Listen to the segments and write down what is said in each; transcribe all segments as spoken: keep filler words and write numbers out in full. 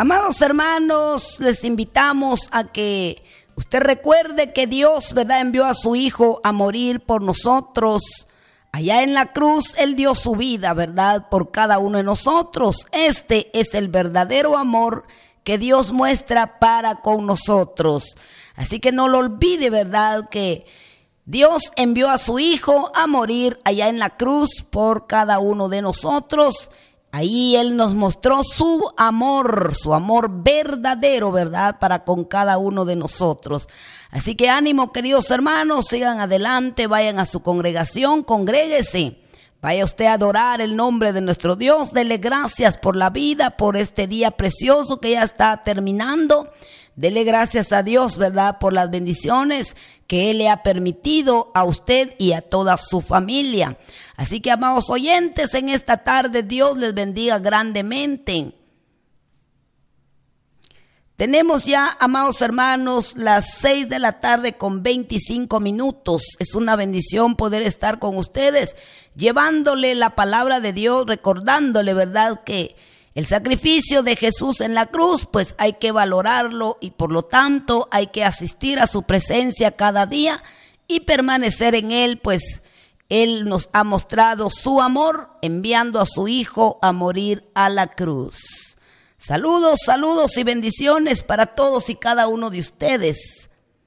Amados hermanos, les invitamos a que usted recuerde que Dios, ¿verdad?, envió a su Hijo a morir por nosotros. Allá en la cruz, Él dio su vida, ¿verdad?, por cada uno de nosotros. Este es el verdadero amor que Dios muestra para con nosotros. Así que no lo olvide, ¿verdad?, que Dios envió a su Hijo a morir allá en la cruz por cada uno de nosotros. Ahí Él nos mostró su amor, su amor verdadero, ¿verdad?, para con cada uno de nosotros. Así que ánimo, queridos hermanos, sigan adelante, vayan a su congregación, congréguese. Vaya usted a adorar el nombre de nuestro Dios, dele gracias por la vida, por este día precioso que ya está terminando. Dele gracias a Dios, ¿verdad?, por las bendiciones que Él le ha permitido a usted y a toda su familia. Así que, amados oyentes, en esta tarde Dios les bendiga grandemente. Tenemos ya, amados hermanos, las seis de la tarde con veinticinco minutos. Es una bendición poder estar con ustedes, llevándole la palabra de Dios, recordándole, ¿verdad?, que el sacrificio de Jesús en la cruz, pues hay que valorarlo y por lo tanto hay que asistir a su presencia cada día y permanecer en Él, pues Él nos ha mostrado su amor enviando a su Hijo a morir a la cruz. Saludos, saludos y bendiciones para todos y cada uno de ustedes.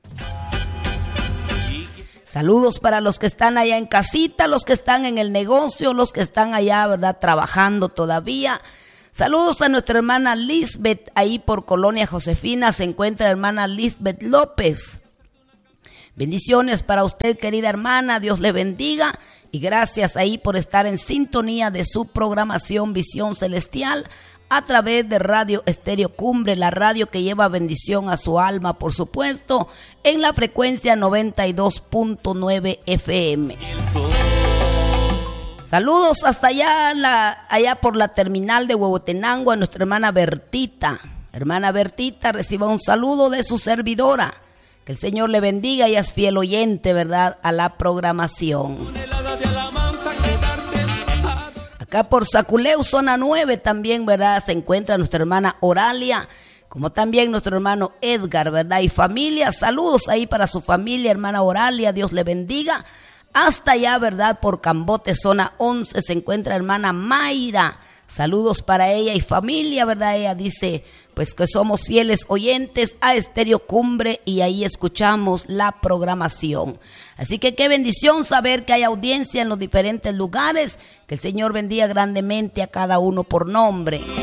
Saludos para los que están allá en casita, los que están en el negocio, los que están allá, ¿verdad?, trabajando todavía. Saludos a nuestra hermana Lisbeth, ahí por Colonia Josefina se encuentra la hermana Lisbeth López. Bendiciones para usted, querida hermana, Dios le bendiga y gracias ahí por estar en sintonía de su programación Visión Celestial a través de Radio Estéreo Cumbre, la radio que lleva bendición a su alma, por supuesto, en la frecuencia noventa y dos punto nueve F M. Saludos hasta allá, la, allá por la terminal de Huehuetenango a nuestra hermana Bertita. Hermana Bertita, reciba un saludo de su servidora. Que el Señor le bendiga y es fiel oyente, ¿verdad?, a la programación. Acá por Saculeu, zona nueve también, ¿verdad?, se encuentra nuestra hermana Oralia, como también nuestro hermano Edgar, ¿verdad?, y familia. Saludos ahí para su familia, hermana Oralia, Dios le bendiga. Hasta allá, ¿verdad?, por Cambote, zona once, se encuentra hermana Mayra. Saludos para ella y familia, ¿verdad? Ella dice, pues, que somos fieles oyentes a Estéreo Cumbre y ahí escuchamos la programación. Así que qué bendición saber que hay audiencia en los diferentes lugares. Que el Señor bendiga grandemente a cada uno por nombre.